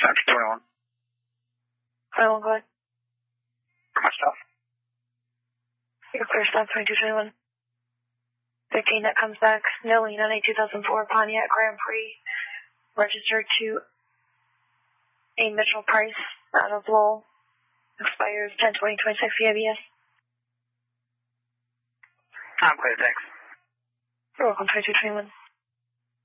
After 21. 21, go ahead. For myself. You're clear, stop 2221. 15, that comes back. Nolene on a 2004 Pontiac Grand Prix, registered to a Mitchell Price out of Lowell. Expires 10/20/26 VIBS. I'm clear, thanks. You're welcome, 2221.